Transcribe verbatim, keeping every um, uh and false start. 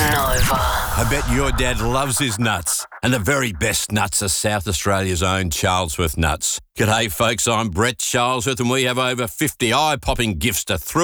Nova. I bet your dad loves his nuts. And the very best nuts are South Australia's own Charlesworth nuts. G'day folks, I'm Brett Charlesworth and we have over fifty eye-popping gifts to thrill